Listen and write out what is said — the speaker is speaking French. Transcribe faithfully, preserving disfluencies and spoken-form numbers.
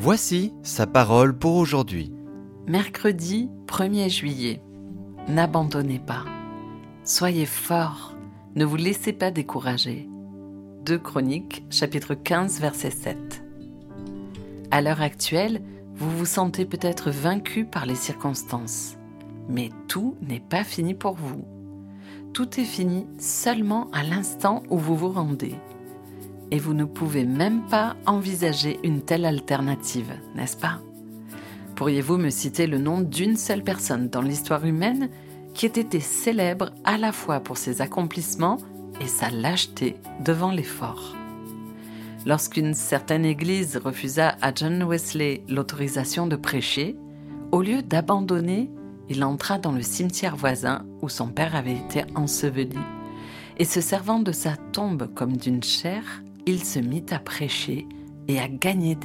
Voici sa parole pour aujourd'hui. Mercredi premier juillet. N'abandonnez pas. Soyez forts. Ne vous laissez pas décourager. deux Chroniques, chapitre quinze, verset sept. À l'heure actuelle, vous vous sentez peut-être vaincu par les circonstances. Mais tout n'est pas fini pour vous. Tout est fini seulement à l'instant où vous vous rendez. Et vous ne pouvez même pas envisager une telle alternative, n'est-ce pas ? Pourriez-vous me citer le nom d'une seule personne dans l'histoire humaine qui ait été célèbre à la fois pour ses accomplissements et sa lâcheté devant l'effort ? Lorsqu'une certaine église refusa à John Wesley l'autorisation de prêcher, au lieu d'abandonner, il entra dans le cimetière voisin où son père avait été enseveli. Et se servant de sa tombe comme d'une chaire, il se mit à prêcher et à gagner des